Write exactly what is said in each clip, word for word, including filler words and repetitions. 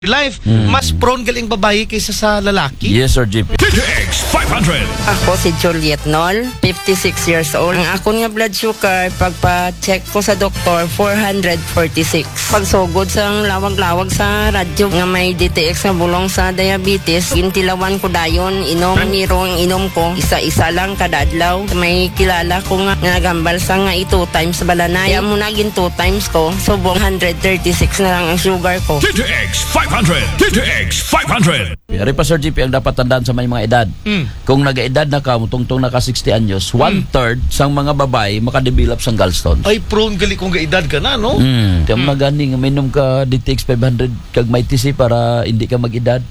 life, Mm. mas prone galing babae kaysa sa lalaki. Yes, Sir G P. T T X five hundred. Ako si Juliet Nol, fifty-six years old. Ang ako nga blood sugar, pagpa-check ko sa doktor, four forty-six. Pagsugod sa lawag-lawag sa radyo nga may D T X nga bulong sa diabetes, gintilawan ko dayon, inom, niro ang inom ko, isa-isa lang kada adlaw. May kilala ko nga nagambal sa nga ito times balanay. Kaya mo naging two times ko, subong one thirty-six na lang ang sugar ko. T T X five hundred. T T X five hundred. Yari pa, Sir G P, ang dapat tandaan sa may mga edad. Mm. Kung nag-edad na ka, tungtong naka sixty anyos, one-third sang mga babae makadevelop sang gallstones. Ay, prone gali kung gaedad ka na, no? Mm. Kaya mm. gani nga minom ka D T X five hundred kag may T C para hindi ka mag-edad.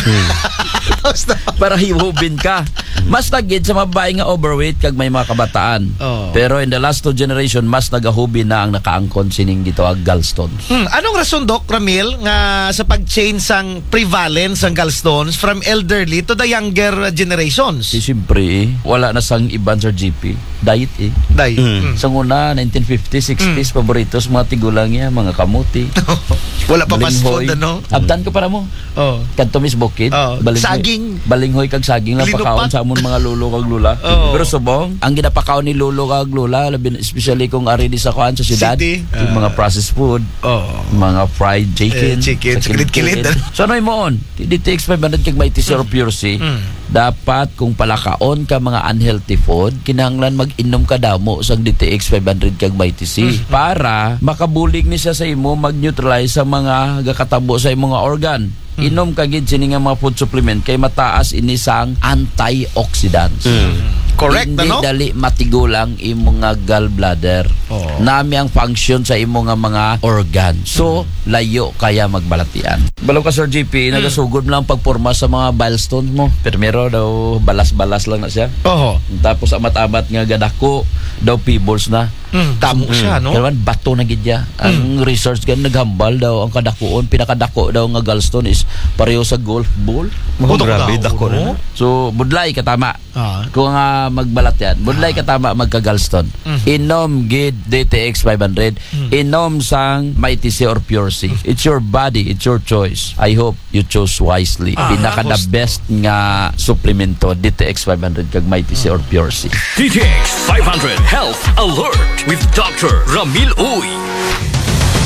Para hiwubin ka. Mas tagid sa mga babae nga overweight kag may mga kabataan. Oh. Pero in the last two generation, mas nagahubin na ang nakaangkon sining dito ang gallstones. Hmm, anong rason, Doc Ramil, nga sa pag-change sang prevalence ng gallstones from elderly to the younger generations? Si siyempre eh, wala na sang iban, Sir G P. Diet eh. Day. Mm. Sa una, nineteen fifties, sixties, paboritos, mga tigulang niya, mga kamuti. Wala pa fast balinghoy. food, ano? Abdan ko para mo. Oh. Kanto Miss Bukid. Oh, saging. Balinghoy kag saging lang Linupat. pakaon sa amon mga lulo kag lula. Oh. Pero subong, ang ginapakaon ni lulo kag lula, labi na- especially kung ari di sa kuan sa syudad, City. yung mga processed food, Oh. mga fried chicken, Eh, chicken, sa kilid-kilid. So ano mo on? D T X five hundred kag may T C or Pure C. Mm. Dapat kung palakaon ka mga unhealthy food, kinahanglan mag-inom ka damo sang D T X five hundred kag may T C para makabulig ni siya sa imo mag-neutralize sa mga gakatabo sa imong mga organ. Inom ka gid sini nga mga food supplement kay mataas ini sang antioxidants. Correct, Hindi ano? dali matigulang imo nga gallbladder. Oh. Nami ang function sa imo nga mga organ. So, layo kaya magbalatian. Balo ka, Sir G P, nagasugod lang pagporma sa mga bile stones mo. Primero daw balas-balas lang na siya. Oo. Tapos amat-amat nga gadako daw pebbles na. Mm, tamo siya, no? Pero man, bato na gid ya. Ang research gan naghambal daw ang kadakuon, pinakadako daw nga gallstone is pareho sa golf ball. Oh, grabe, dako no? na. So, budlay katama. Ah. Kung nga magbalat yan, budlay katama magka-gallstone. Inom gid D T X five hundred. Inom sang may T C or Pure C. It's your body, it's your choice. I hope you chose wisely. Ah, Pinaka the gusto. best nga suplemento D T X five hundred kag may T C or Pure C. T T X five hundred Health Alert with Doctor Ramil Uy.